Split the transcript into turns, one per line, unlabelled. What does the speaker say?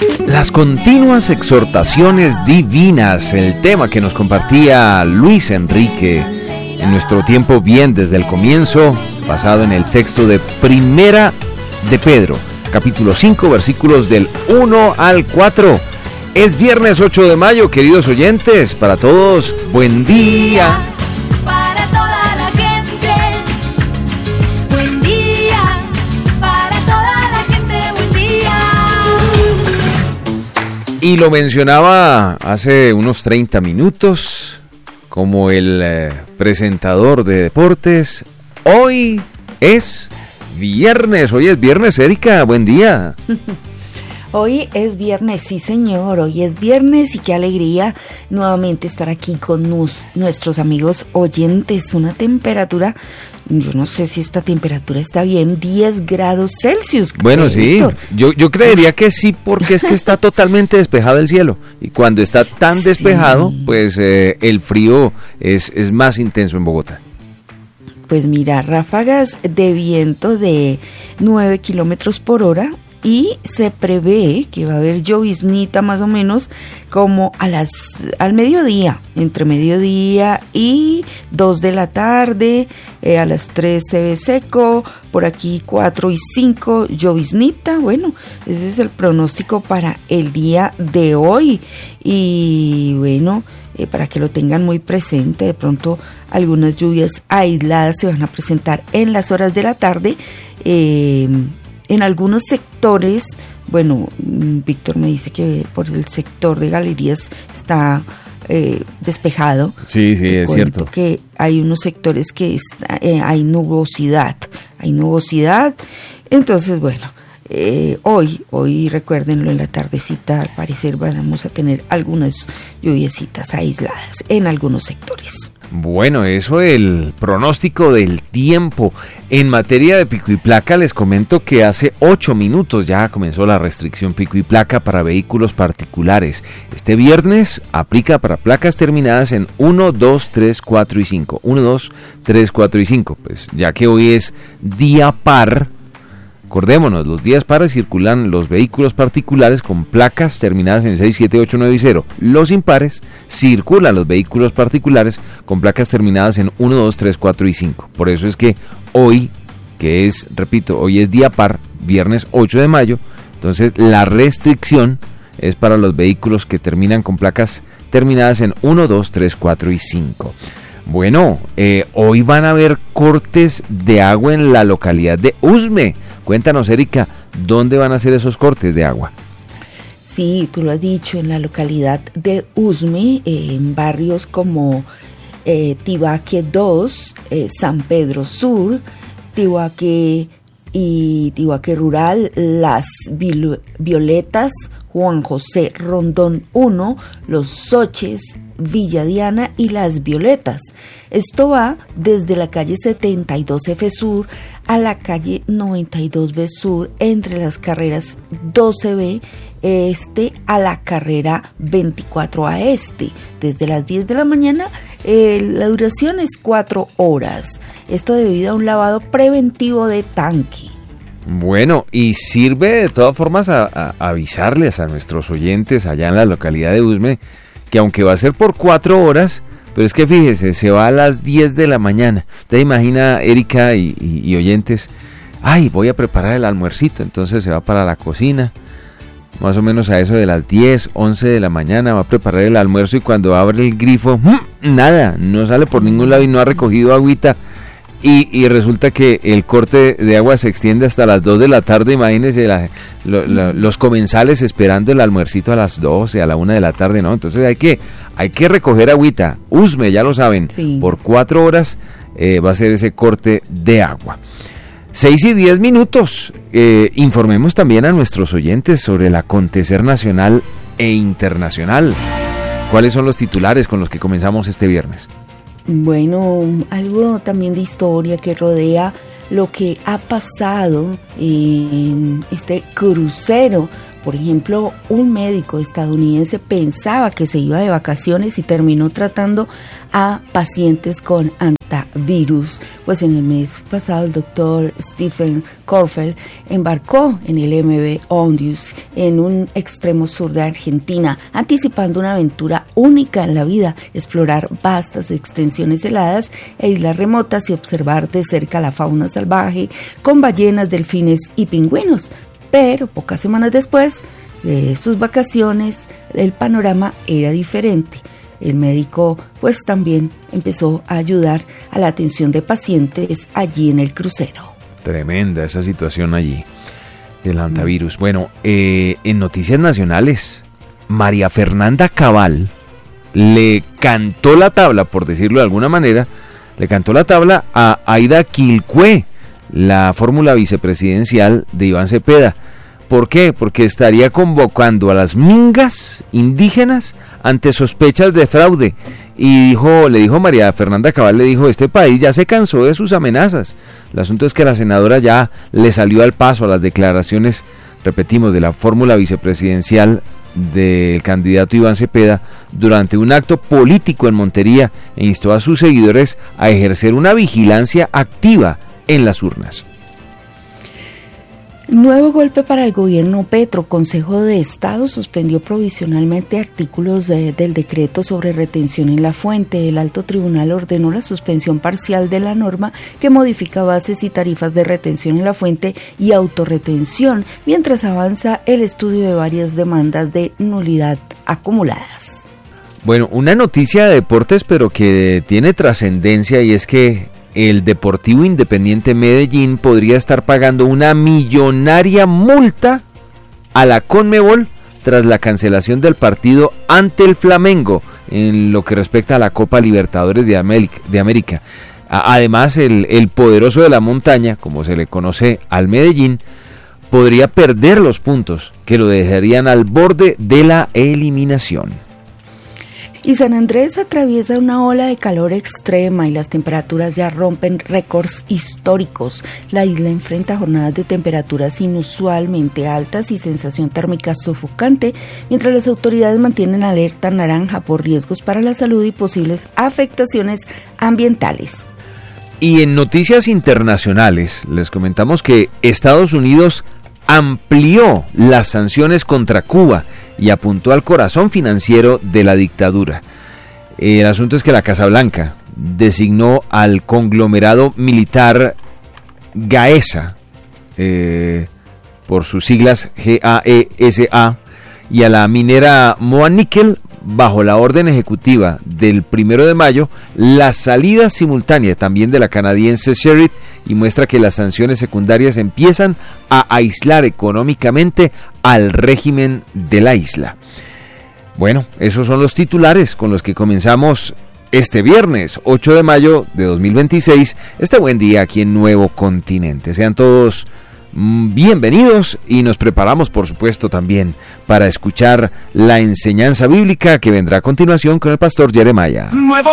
Las continuas exhortaciones divinas, el tema que nos compartía Luis Enrique en nuestro tiempo bien desde el comienzo, basado en el texto de Primera de Pedro, capítulo 5, versículos del 1 al 4. Es viernes 8 de mayo, queridos oyentes, para todos, buen día.
Para toda la gente, buen día. Para toda la gente, buen día.
Y lo mencionaba hace unos 30 minutos como el presentador de deportes. Hoy es viernes, Erika, buen día.
Hoy es viernes, sí señor, hoy es viernes y qué alegría nuevamente estar aquí con nuestros amigos oyentes. Una temperatura, yo no sé si esta temperatura está bien, 10 grados Celsius.
Bueno, sí,
Víctor.
yo creería que sí, porque es que está totalmente despejado el cielo. Y cuando está tan despejado, pues el frío es más intenso en Bogotá.
Pues mira, ráfagas de viento de 9 kilómetros por hora. Y se prevé que va a haber lloviznita más o menos como al mediodía, entre mediodía y 2 de la tarde, a las 3 se ve seco, por aquí 4 y 5 lloviznita. Bueno, ese es el pronóstico para el día de hoy y bueno, para que lo tengan muy presente, de pronto algunas lluvias aisladas se van a presentar en las horas de la tarde, en algunos sectores. Bueno, Víctor me dice que por el sector de Galerías está despejado.
Sí, es cierto.
Que hay unos sectores que hay nubosidad. Entonces, bueno, hoy recuérdenlo, en la tardecita al parecer vamos a tener algunas lluviecitas aisladas en algunos sectores.
Bueno, eso el pronóstico del tiempo. En materia de pico y placa, les comento que hace 8 minutos ya comenzó la restricción pico y placa para vehículos particulares. Este viernes aplica para placas terminadas en 1, 2, 3, 4 y 5. 1, 2, 3, 4 y 5. Pues ya que hoy es día par, acordémonos, los días pares circulan los vehículos particulares con placas terminadas en 6, 7, 8, 9 y 0. Los impares circulan los vehículos particulares con placas terminadas en 1, 2, 3, 4 y 5. Por eso es que hoy, hoy es día par, viernes 8 de mayo, entonces la restricción es para los vehículos que terminan con placas terminadas en 1, 2, 3, 4 y 5. Bueno, hoy van a haber cortes de agua en la localidad de Usme. Cuéntanos, Erika, ¿dónde van a ser esos cortes de agua?
Sí, tú lo has dicho, en la localidad de Usme, en barrios como Tibaque 2, San Pedro Sur, Tibaque y Tibaque Rural, Las Violetas, Juan José Rondón 1, Los Soches, Villa Diana y Las Violetas. Esto va desde la calle 72F Sur a la calle 92B Sur, entre las carreras 12B Este a la carrera 24A Este, desde las 10 de la mañana. La duración es 4 horas. Esto debido a un lavado preventivo de tanque.
Bueno, y sirve de todas formas a avisarles a nuestros oyentes allá en la localidad de Usme que aunque va a ser por 4 horas, pero es que fíjese, se va a las 10 de la mañana. Te imagina, Erika y oyentes, voy a preparar el almuercito, entonces se va para la cocina, más o menos a eso de las 10, 11 de la mañana, va a preparar el almuerzo y cuando abre el grifo, nada, no sale por ningún lado y no ha recogido agüita. Y resulta que el corte de agua se extiende hasta las 2 de la tarde, imagínense los comensales esperando el almuercito a las 12, a la 1 de la tarde, ¿no? Entonces hay que recoger agüita. Usme, ya lo saben, sí. Por 4 horas va a ser ese corte de agua. 6 y 10 minutos. Informemos también a nuestros oyentes sobre el acontecer nacional e internacional. ¿Cuáles son los titulares con los que comenzamos este viernes?
Bueno, algo también de historia que rodea lo que ha pasado en este crucero. Por ejemplo, un médico estadounidense pensaba que se iba de vacaciones y terminó tratando a pacientes con hantavirus. Pues en el mes pasado el doctor Stephen Korfeld embarcó en el MV Ondius en un extremo sur de Argentina, anticipando una aventura única en la vida, explorar vastas extensiones heladas e islas remotas y observar de cerca la fauna salvaje con ballenas, delfines y pingüinos. Pero pocas semanas después de sus vacaciones, el panorama era diferente. El médico pues también empezó a ayudar a la atención de pacientes allí en el crucero.
Tremenda esa situación allí del hantavirus. Bueno, en noticias nacionales, María Fernanda Cabal le cantó la tabla, por decirlo de alguna manera, le cantó la tabla a Aida Quilcué, la fórmula vicepresidencial de Iván Cepeda. ¿Por qué? Porque estaría convocando a las mingas indígenas ante sospechas de fraude. Y le dijo María Fernanda Cabal, este país ya se cansó de sus amenazas. El asunto es que la senadora ya le salió al paso a las declaraciones, repetimos, de la fórmula vicepresidencial del candidato Iván Cepeda durante un acto político en Montería e instó a sus seguidores a ejercer una vigilancia activa en las urnas.
Nuevo golpe para el gobierno Petro. Consejo de Estado suspendió provisionalmente artículos del decreto sobre retención en la fuente. El alto tribunal ordenó la suspensión parcial de la norma que modifica bases y tarifas de retención en la fuente y autorretención, mientras avanza el estudio de varias demandas de nulidad acumuladas.
Bueno, una noticia de deportes pero que tiene trascendencia, y es que el Deportivo Independiente Medellín podría estar pagando una millonaria multa a la Conmebol tras la cancelación del partido ante el Flamengo en lo que respecta a la Copa Libertadores de América. Además, el poderoso de la montaña, como se le conoce al Medellín, podría perder los puntos que lo dejarían al borde de la eliminación.
Y San Andrés atraviesa una ola de calor extrema y las temperaturas ya rompen récords históricos. La isla enfrenta jornadas de temperaturas inusualmente altas y sensación térmica sofocante, mientras las autoridades mantienen alerta naranja por riesgos para la salud y posibles afectaciones ambientales.
Y en noticias internacionales les comentamos que Estados Unidos amplió las sanciones contra Cuba y apuntó al corazón financiero de la dictadura. El asunto es que la Casa Blanca designó al conglomerado militar GAESA, por sus siglas GAESA, y a la minera Moa Nickel bajo la orden ejecutiva del 1 de mayo, la salida simultánea también de la canadiense Sherritt, y muestra que las sanciones secundarias empiezan a aislar económicamente al régimen de la isla. Bueno, esos son los titulares con los que comenzamos este viernes 8 de mayo de 2026, este buen día aquí en Nuevo Continente. Sean todos bienvenidos y nos preparamos, por supuesto, también para escuchar la enseñanza bíblica que vendrá a continuación con el pastor Jeremiah.